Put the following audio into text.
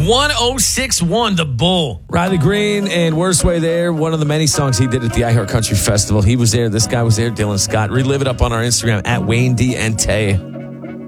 1061, The Bull. Riley Green and Worst Way There, one of the many songs he did at the iHeart Country Festival. He was there. This guy was there, Dylan Scott. Relive it up on our Instagram at Wayne D. and Tay.